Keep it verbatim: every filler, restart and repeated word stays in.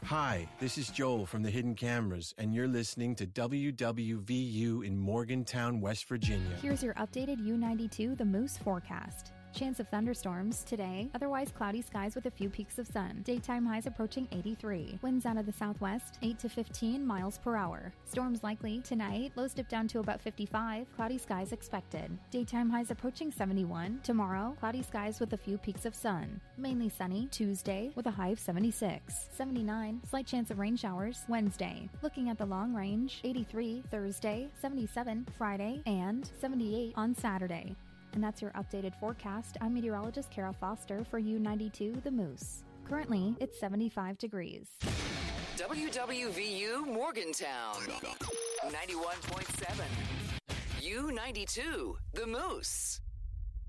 Hi, this is Joel from the Hidden Cameras, and you're listening to W W V U in Morgantown, West Virginia. Here's your updated U ninety-two The Moose forecast. Chance of thunderstorms today, otherwise cloudy skies with a few peaks of sun. Daytime highs approaching eighty-three. Winds out of the southwest, eight to fifteen miles per hour. Storms likely tonight, lows dip down to about fifty-five. Cloudy skies expected. Daytime highs approaching seventy-one. Tomorrow, cloudy skies with a few peaks of sun. Mainly sunny Tuesday with a high of seventy-six. seventy-nine, slight chance of rain showers Wednesday. Looking at the long range, eighty-three Thursday, seventy-seven Friday, and seventy-eight on Saturday. And that's your updated forecast. I'm meteorologist Kara Foster for U ninety-two The Moose. Currently, it's seventy-five degrees. W W V U Morgantown, ninety-one point seven. U ninety-two The Moose.